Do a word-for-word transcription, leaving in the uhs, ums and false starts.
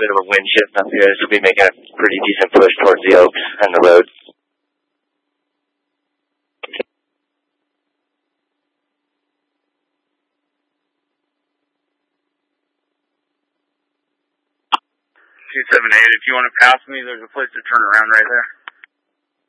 bit of a wind shift up here, so we'll be making a pretty decent push towards the Oaks and the road. two seven eight, if you want to pass me, there's a place to turn around right there.